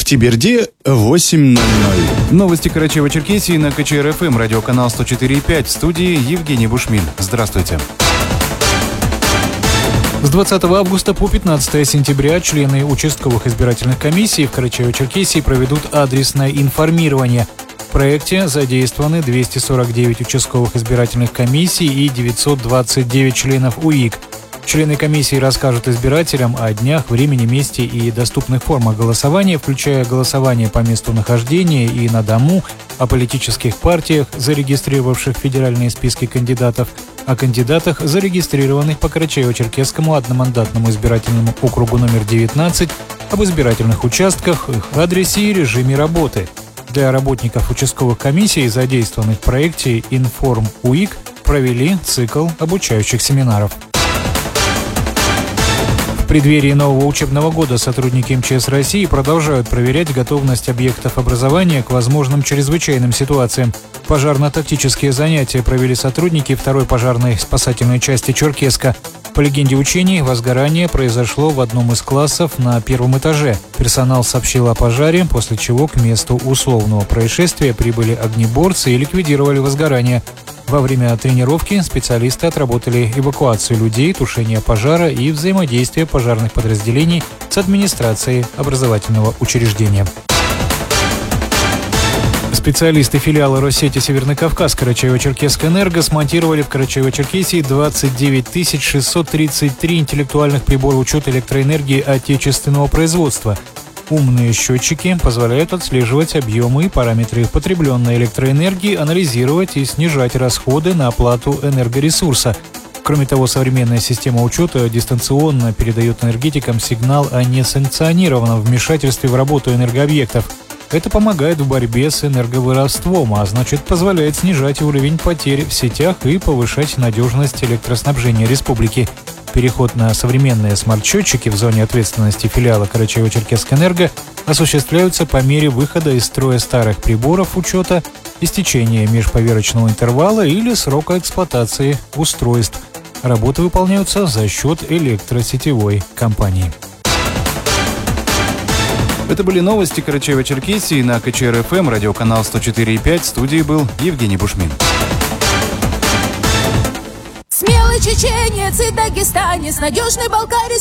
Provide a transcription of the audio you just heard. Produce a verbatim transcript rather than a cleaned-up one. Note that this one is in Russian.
Октябрьде восемь ноль ноль. Новости Карачаево-Черкесии на КЧР-ФМ, радиоканал сто четыре и пять. В студии Евгений Бушмин. Здравствуйте. С двадцатого августа по пятнадцатое сентября члены участковых избирательных комиссий в Карачаево-Черкесии проведут адресное информирование. В проекте задействованы двести сорок девять участковых избирательных комиссий и девятьсот двадцать девять членов УИК. Члены комиссии расскажут избирателям о днях, времени, месте и доступных формах голосования, включая голосование по месту нахождения и на дому, о политических партиях, зарегистрировавших федеральные списки кандидатов, о кандидатах, зарегистрированных по Карачаево-Черкесскому одномандатному избирательному округу номер девятнадцать, об избирательных участках, их адресе и режиме работы. Для работников участковых комиссий, задействованных в проекте «Информ УИК», провели цикл обучающих семинаров. В преддверии нового учебного года сотрудники МЧС России продолжают проверять готовность объектов образования к возможным чрезвычайным ситуациям. Пожарно-тактические занятия провели сотрудники второй пожарной спасательной части Черкеска. По легенде учений, возгорание произошло в одном из классов на первом этаже. Персонал сообщил о пожаре, после чего к месту условного происшествия прибыли огнеборцы и ликвидировали возгорание. Во время тренировки специалисты отработали эвакуацию людей, тушение пожара и взаимодействие пожарных подразделений с администрацией образовательного учреждения. Специалисты филиала Россети Северный Кавказ Карачаево-Черкесск-Энерго смонтировали в Карачаево-Черкесии двадцать девять тысяч шестьсот тридцать три интеллектуальных прибора учета электроэнергии отечественного производства. Умные счетчики позволяют отслеживать объемы и параметры потребленной электроэнергии, анализировать и снижать расходы на оплату энергоресурса. Кроме того, современная система учета дистанционно передает энергетикам сигнал о несанкционированном вмешательстве в работу энергообъектов. Это помогает в борьбе с энерговоровством, а значит позволяет снижать уровень потерь в сетях и повышать надежность электроснабжения республики. Переход на современные смарт-счетчики в зоне ответственности филиала Карачаево-Черкесск-Энерго осуществляются по мере выхода из строя старых приборов учета, истечения межповерочного интервала или срока эксплуатации устройств. Работы выполняются за счет электросетевой компании. Это были новости Карачаево-Черкесии на КЧР-ФМ, радиоканал сто четыре и пять. В студии был Евгений Бушмин. Смелый чеченец и дагестанец, надежный болгарин.